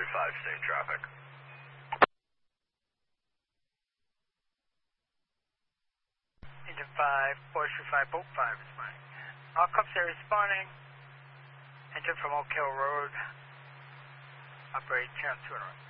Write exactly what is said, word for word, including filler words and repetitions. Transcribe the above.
five, safe traffic. Engine five, Forestry five, Boat five is mine. All cups are responding. Engine from Oak Hill Road. Operate channel two and one.